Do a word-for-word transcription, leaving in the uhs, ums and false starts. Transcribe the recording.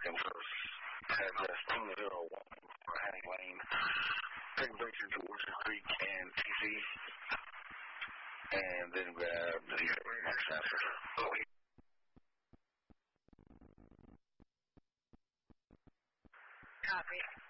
looking for address two zero one for Henning Lane. Take a picture to Orchard Creek and T C. And then grab the next answer. Copy.